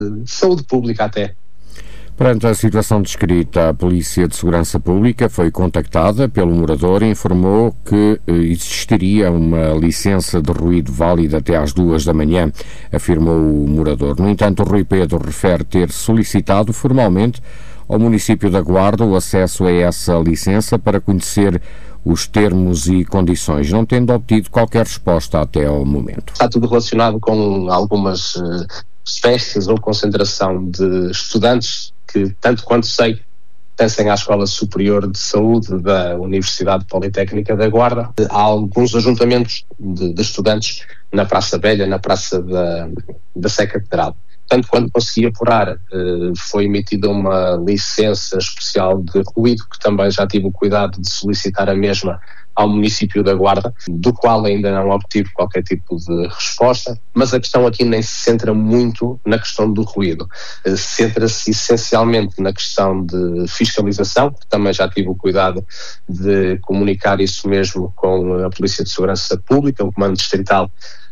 saúde pública até. Perante a situação descrita, a Polícia de Segurança Pública foi contactada pelo morador e informou que existiria uma licença de ruído válida até às 2 da manhã, afirmou o morador. No entanto, o Rui Pedro refere ter solicitado formalmente ao município da Guarda o acesso a essa licença para conhecer os termos e condições, não tendo obtido qualquer resposta até ao momento. Está tudo relacionado com algumas festas ou concentração de estudantes que, tanto quanto sei, pertencem à Escola Superior de Saúde da Universidade Politécnica da Guarda. Há alguns ajuntamentos de estudantes na Praça Velha, na Praça da Sé Catedral. Tanto quanto consegui apurar, foi emitida uma licença especial de ruído, que também já tive o cuidado de solicitar a mesma ao município da Guarda, do qual ainda não obtive qualquer tipo de resposta, mas a questão aqui nem se centra muito na questão do ruído. Centra-se essencialmente na questão de fiscalização, que também já tive o cuidado de comunicar isso mesmo com a Polícia de Segurança Pública, o Comando Distrital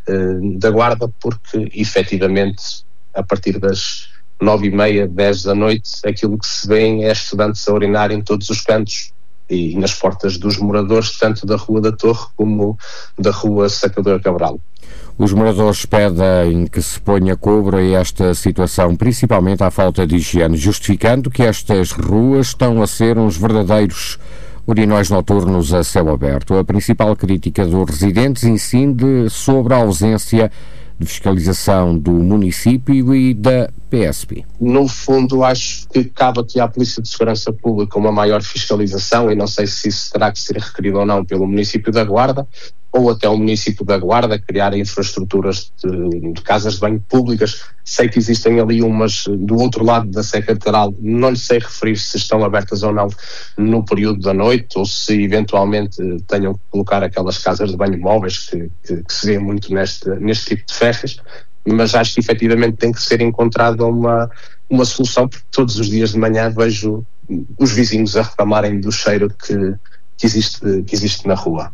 da Guarda, porque efetivamente a partir das 9h30, 10 da noite, aquilo que se vê é estudantes a urinar em todos os cantos e nas portas dos moradores, tanto da Rua da Torre como da Rua Sacador Cabral. Os moradores pedem que se ponha cobro a esta situação, principalmente à falta de higiene, justificando que estas ruas estão a ser uns verdadeiros urinóis noturnos a céu aberto. A principal crítica dos residentes incide sobre a ausência de fiscalização do município e da PSP. No fundo, acho que cabe aqui à Polícia de Segurança Pública uma maior fiscalização, e não sei se isso terá que ser requerido ou não pelo município da Guarda, ou até o município da Guarda criar infraestruturas de casas de banho públicas. Sei que existem ali umas do outro lado da Sé Catedral, não lhe sei referir se estão abertas ou não no período da noite, ou se eventualmente tenham que colocar aquelas casas de banho móveis que se vê muito neste tipo de festas, mas acho que efetivamente tem que ser encontrada uma solução, porque todos os dias de manhã vejo os vizinhos a reclamarem do cheiro que existe na rua.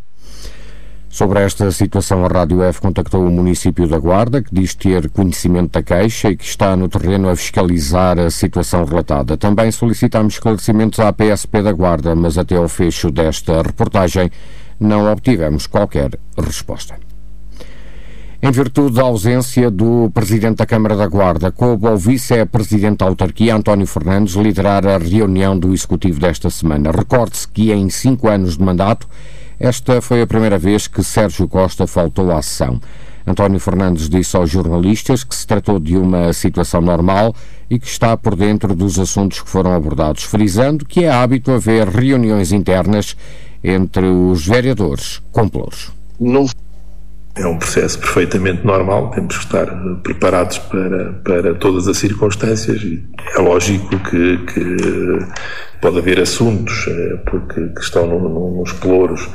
Sobre esta situação, a Rádio F contactou o município da Guarda, que diz ter conhecimento da queixa e que está no terreno a fiscalizar a situação relatada. Também solicitamos esclarecimentos à PSP da Guarda, mas até ao fecho desta reportagem não obtivemos qualquer resposta. Em virtude da ausência do Presidente da Câmara da Guarda, coube ao Vice-Presidente da Autarquia, António Fernandes, liderar a reunião do Executivo desta semana. Recorde-se que em 5 anos de mandato, esta foi a primeira vez que Sérgio Costa faltou à sessão. António Fernandes disse aos jornalistas que se tratou de uma situação normal e que está por dentro dos assuntos que foram abordados, frisando que é hábito haver reuniões internas entre os vereadores com pelouros. É um processo perfeitamente normal, temos que estar preparados para todas as circunstâncias e é lógico que pode haver assuntos que estão nos pelouros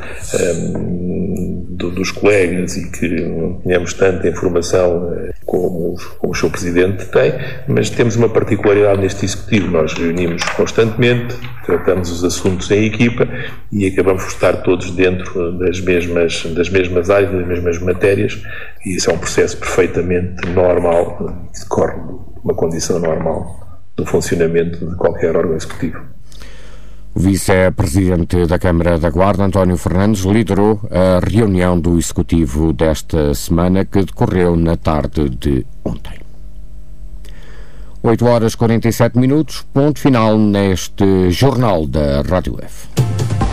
dos colegas e que não tenhamos tanta informação como o Sr. Presidente tem, mas temos uma particularidade neste Executivo, nós reunimos constantemente, tratamos os assuntos em equipa e acabamos por estar todos dentro das mesmas áreas, das mesmas matérias, e isso é um processo perfeitamente normal, que decorre de uma condição normal do funcionamento de qualquer órgão executivo. O Vice-Presidente da Câmara da Guarda, António Fernandes, liderou a reunião do Executivo desta semana, que decorreu na tarde de ontem. 8h47, ponto final neste Jornal da Rádio F.